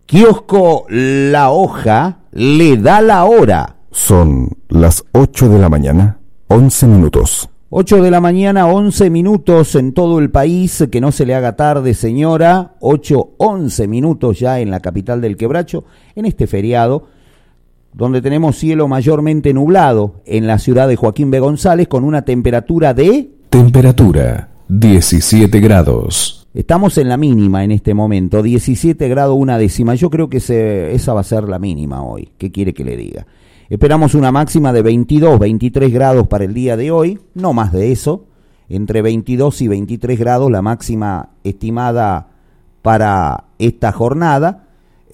Kiosco La Hoja le da la hora. Son las 8 de la mañana, 11 minutos. 8 de la mañana, 11 minutos en todo el país, que no se le haga tarde, señora. 11 minutos ya en la capital del Quebracho, en este feriado, donde tenemos cielo mayormente nublado en la ciudad de Joaquín B. González, con una temperatura de... Temperatura, 17 grados. Estamos en la mínima en este momento, 17 grados una décima. Yo creo que esa va a ser la mínima hoy. ¿Qué quiere que le diga? Esperamos una máxima de 22, 23 grados para el día de hoy, no más de eso, entre 22 y 23 grados la máxima estimada para esta jornada.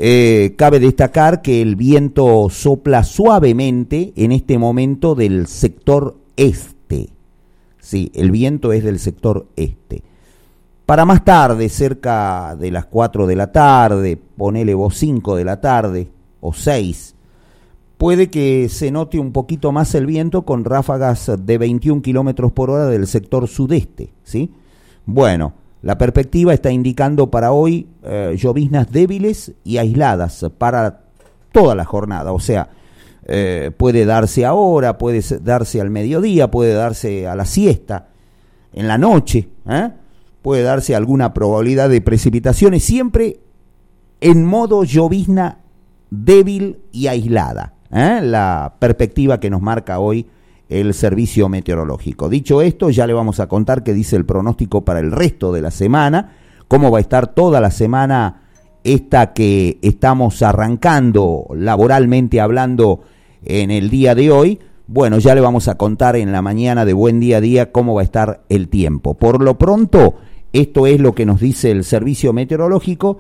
Cabe destacar que el viento sopla suavemente en este momento del sector este. Sí, el viento es del sector este. Para más tarde, cerca de las 4 de la tarde, ponele vos 5 de la tarde o 6, puede que se note un poquito más el viento con ráfagas de 21 kilómetros por hora del sector sudeste, ¿sí? Bueno, la perspectiva está indicando para hoy lloviznas débiles y aisladas para toda la jornada, o sea, puede darse ahora, puede darse al mediodía, puede darse a la siesta, en la noche, puede darse alguna probabilidad de precipitaciones, siempre en modo llovizna débil y aislada. La perspectiva que nos marca hoy el servicio meteorológico. Dicho esto, ya le vamos a contar qué dice el pronóstico para el resto de la semana, cómo va a estar toda la semana esta que estamos arrancando laboralmente hablando en el día de hoy. Bueno, ya le vamos a contar en la mañana de Buen Día a Día cómo va a estar el tiempo. Por lo pronto, esto es lo que nos dice el servicio meteorológico.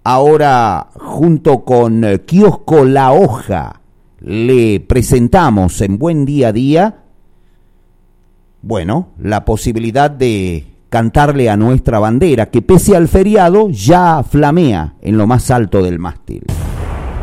Ahora, junto con Kiosco La Hoja, le presentamos en Buen Día a Día, bueno, la posibilidad de cantarle a nuestra bandera, que pese al feriado ya flamea en lo más alto del mástil.